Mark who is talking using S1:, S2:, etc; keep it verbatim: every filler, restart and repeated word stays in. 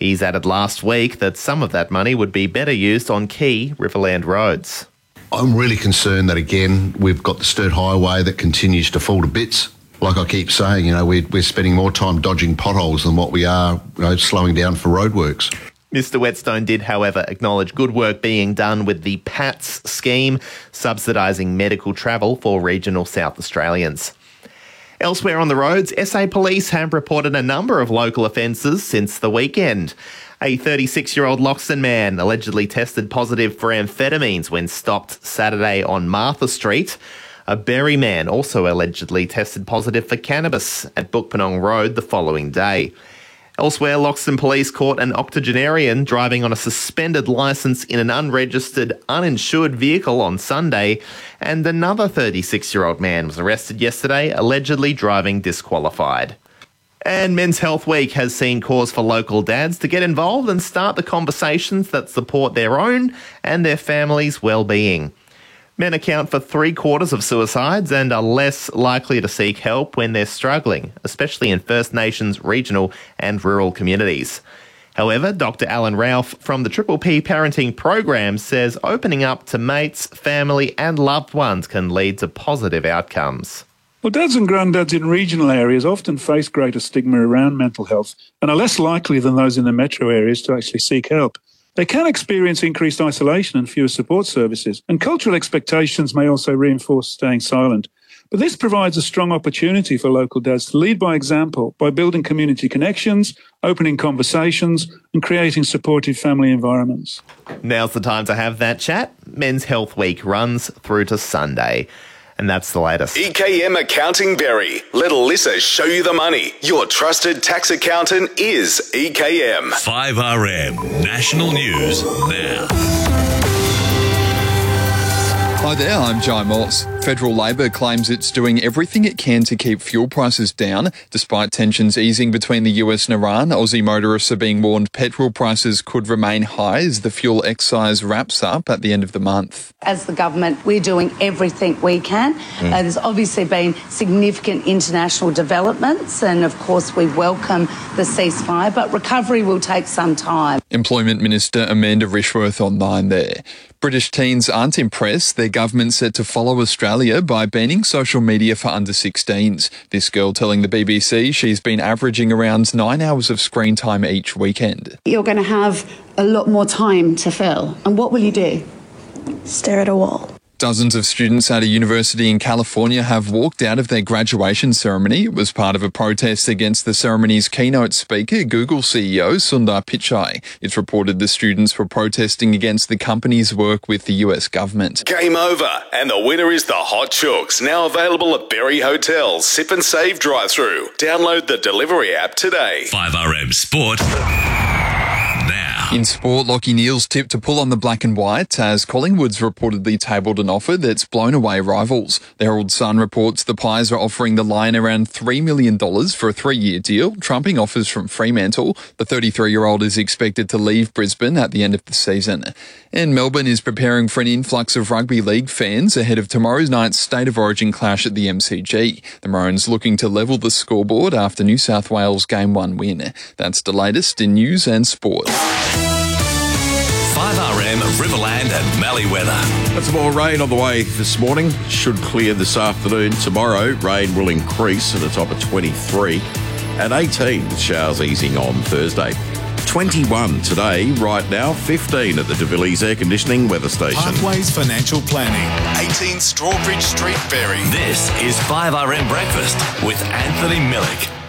S1: He's added last week that some of that money would be better used on key Riverland roads.
S2: I'm really concerned that, again, we've got the Sturt Highway that continues to fall to bits. Like I keep saying, you know, we're, we're spending more time dodging potholes than what we are, you know, slowing down for roadworks.
S1: Mister Whetstone did, however, acknowledge good work being done with the PATS scheme, subsidising medical travel for regional South Australians. Elsewhere on the roads, S A Police have reported a number of local offences since the weekend. A thirty-six-year-old Loxton man allegedly tested positive for amphetamines when stopped Saturday on Martha Street. A Berry man also allegedly tested positive for cannabis at Bookpinong Road the following day. Elsewhere, Loxton Police caught an octogenarian driving on a suspended licence in an unregistered, uninsured vehicle on Sunday, and another thirty-six-year-old man was arrested yesterday, allegedly driving disqualified. And Men's Health Week has seen cause for local dads to get involved and start the conversations that support their own and their family's well-being. Men account for three quarters of suicides and are less likely to seek help when they're struggling, especially in First Nations, regional and rural communities. However, Doctor Alan Ralph from the Triple P Parenting Program says opening up to mates, family and loved ones can lead to positive outcomes.
S3: Well, dads and granddads in regional areas often face greater stigma around mental health and are less likely than those in the metro areas to actually seek help. They can experience increased isolation and fewer support services, and cultural expectations may also reinforce staying silent. But this provides a strong opportunity for local dads to lead by example by building community connections, opening conversations and creating supportive family environments.
S1: Now's the time to have that chat. Men's Health Week runs through to Sunday. And that's the latest.
S4: E K M Accounting Berry. Let Alyssa show you the money. Your trusted tax accountant is E K M.
S5: five R M National News now.
S6: Hi there, I'm Jai Moss. Federal Labor claims it's doing everything it can to keep fuel prices down. Despite tensions easing between the U S and Iran, Aussie motorists are being warned petrol prices could remain high as the fuel excise wraps up at the end of the month.
S7: As the government, we're doing everything we can. Mm. Uh, there's obviously been significant international developments and, of course, we welcome the ceasefire, but recovery will take some time.
S6: Employment Minister Amanda Rishworth online there. British teens aren't impressed. Their government set to follow Australia by banning social media for under sixteens. This girl telling the B B C she's been averaging around nine hours of screen time each weekend.
S8: You're going to have a lot more time to fill. And what will you do? Stare at a wall.
S6: Dozens of students at a university in California have walked out of their graduation ceremony. It was part of a protest against the ceremony's keynote speaker, Google C E O Sundar Pichai. It's reported the students were protesting against the company's work with the U S government.
S4: Game over, and the winner is the Hot Chooks, now available at Berry Hotel's Sip and Save drive-thru. Download the delivery app today.
S5: five R M Sport.
S6: In sport, Lachie Neale's tipped to pull on the black and white as Collingwood's reportedly tabled an offer that's blown away rivals. The Herald Sun reports the Pies are offering the Lion around three million dollars for a three-year deal, trumping offers from Fremantle. The thirty-three-year-old is expected to leave Brisbane at the end of the season. And Melbourne is preparing for an influx of rugby league fans ahead of tomorrow night's State of Origin clash at the M C G. The Maroons looking to level the scoreboard after New South Wales' Game one win. That's the latest in news and sport.
S5: five R M Riverland and Mallee weather.
S9: That's more rain on the way this morning. Should clear this afternoon. Tomorrow, rain will increase at a top of twenty-three and eighteen with showers easing on Thursday. twenty-one today, right now, fifteen at the De Villiers Air Conditioning Weather Station.
S10: Pathways Financial Planning, eighteen Strawbridge Street, Berry.
S5: This is five R M Breakfast with Anthony Millick.